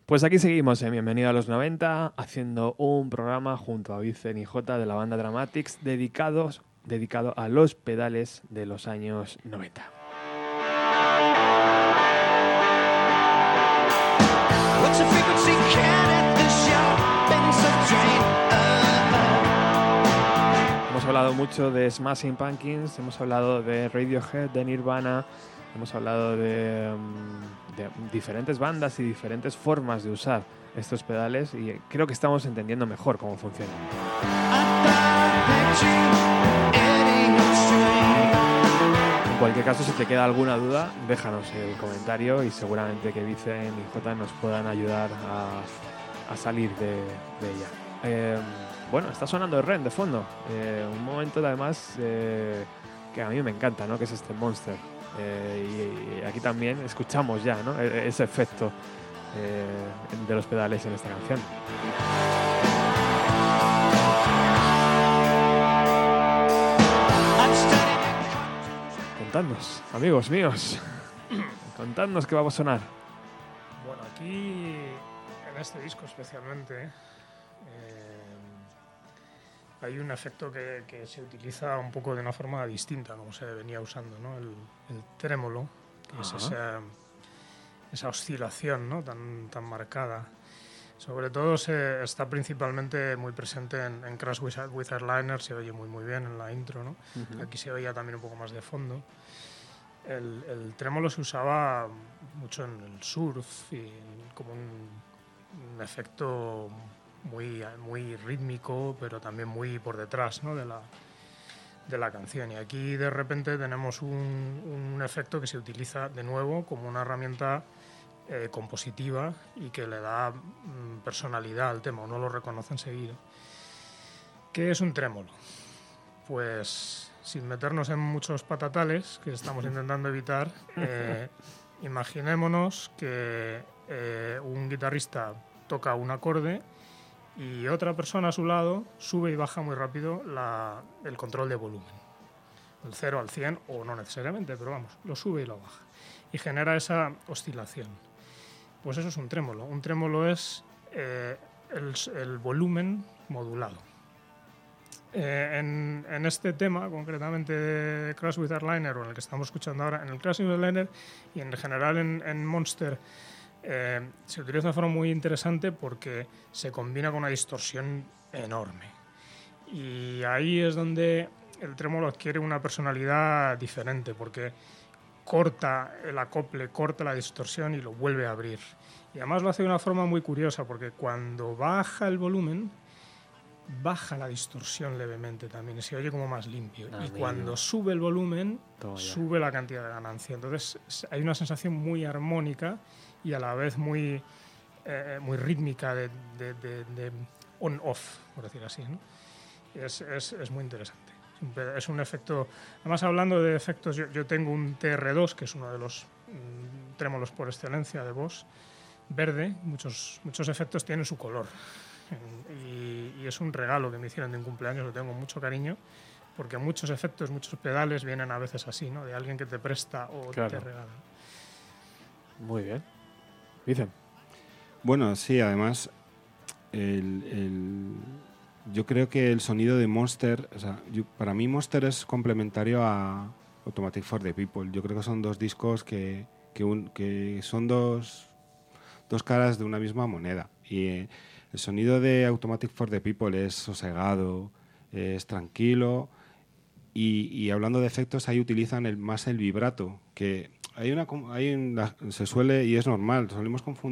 Pues aquí seguimos en Bienvenido a los 90, haciendo un programa junto a Vicen y J de la banda Dramatics dedicado a los pedales de los años 90. Hemos hablado mucho de Smashing Pumpkins, hemos hablado de Radiohead, de Nirvana, hemos hablado de diferentes bandas y diferentes formas de usar estos pedales y creo que estamos entendiendo mejor cómo funcionan. En cualquier caso, si te queda alguna duda, déjanos el comentario y seguramente que Vicen y J nos puedan ayudar a salir de ella. Bueno, está sonando Ren de fondo. Un momento además que a mí me encanta, ¿no? Que es este Monster. Y aquí también escuchamos ya, ¿no? Ese efecto de los pedales en esta canción. Contadnos, amigos míos, contadnos qué va a sonar. Bueno, aquí en este disco especialmente hay un efecto que se utiliza un poco de una forma distinta como se venía usando, ¿no? El trémolo, que es esa oscilación, ¿no? tan marcada. Sobre todo está principalmente muy presente en Crash with Airliner, se oye muy bien en la intro, ¿no? Uh-huh. Aquí se oía también un poco más de fondo. El trémolo se usaba mucho en el surf y como un efecto muy rítmico, pero también muy por detrás, ¿no? de la canción. Y aquí de repente tenemos un efecto que se utiliza de nuevo como una herramienta compositiva y que le da personalidad al tema, uno lo reconoce enseguida. ¿Qué es un trémolo? Pues sin meternos en muchos patatales que estamos intentando evitar, imaginémonos que un guitarrista toca un acorde y otra persona a su lado sube y baja muy rápido el control de volumen, del 0 al 100 o no necesariamente, pero vamos, lo sube y lo baja y genera esa oscilación. Pues eso es un trémolo. Un trémolo es el volumen modulado. En este tema, concretamente de Crash with Airliner, o en el que estamos escuchando ahora, en el Crash with Airliner y en general en Monster, se utiliza de una forma muy interesante porque se combina con una distorsión enorme. Y ahí es donde el trémolo adquiere una personalidad diferente, porque corta el acople, corta la distorsión y lo vuelve a abrir. Y además lo hace de una forma muy curiosa, porque cuando baja el volumen, baja la distorsión levemente también, y se oye como más limpio. Y cuando sube el volumen, sube la cantidad de ganancia. Entonces hay una sensación muy armónica y a la vez muy rítmica de on-off, por decir así, ¿no? Es muy interesante. Es un efecto... Además, hablando de efectos, yo tengo un TR2, que es uno de los trémolos por excelencia de Boss, verde. Muchos efectos tienen su color. Y es un regalo que me hicieron de un cumpleaños, lo tengo con mucho cariño, porque muchos efectos, muchos pedales vienen a veces así, ¿no? De alguien que te presta o claro, te regala. Muy bien. Dicen. Bueno, sí, además yo creo que el sonido de Monster, o sea, para mí Monster es complementario a Automatic for the People. Yo creo que son dos discos que son dos caras de una misma moneda. Y el sonido de Automatic for the People es sosegado, es tranquilo. Y hablando de efectos, ahí utilizan más el vibrato, que se suele, y es normal, solemos confundir